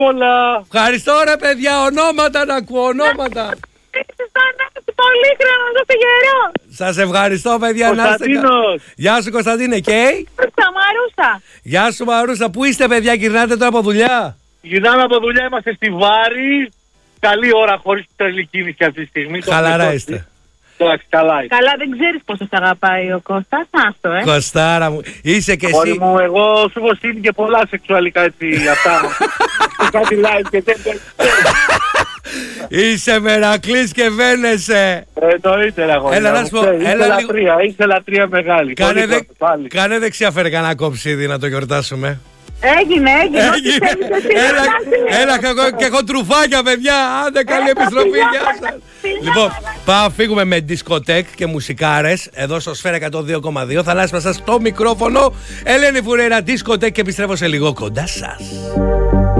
πολλά. Ευχαριστώ ρε παιδιά, ονόματα να ακούω, ονόματα. Πολύ χρόνο στο γερό. Σας ευχαριστώ παιδιά. Κωνσταντίνος. Γεια σου Κωνσταντίνε και Μαρούσα. γεια σου Μαρούσα. Πού είστε παιδιά, γυρνάτε τώρα από δουλειά? Γυρνάμε από δουλειά, είμαστε στη Βάρη. Καλή ώρα χωρίς τρελή κίνηση αυτή τη στιγμή. Χαλαρά είστε. Εντάξει, καλά. Καλά, δεν ξέρεις πόσο σ' αγαπάει ο Κώστας. Άστο, Κωστάρα μου, είσαι και Όλοι εσύ. μου, εγώ σου έχω στείλει και πολλά σεξουαλικά έτσι αυτά. Κάτι live και τέτοια. Είσαι Μερακλής και βαίνεσαι. Εννοείται ρε αγόρι. Έλα, να σου πω, Είσαι λατρεία μεγάλη. Κάνε δεξιά φέρε κανένα κόψιδι να το γιορτάσουμε. Έγινε. Έλα και έχω τρουφάκια παιδιά. Άντε καλή επιστροφή, γεια σας. Λοιπόν, πάω φύγουμε με δισκοτέκ και μουσικάρες. Εδώ στο Σφαίρα 102,2. Θα αλλάσουμε σας το μικρόφωνο. Ελένη Φουρέιρα, δισκοτέκ και επιστρέφω σε λίγο κοντά σας.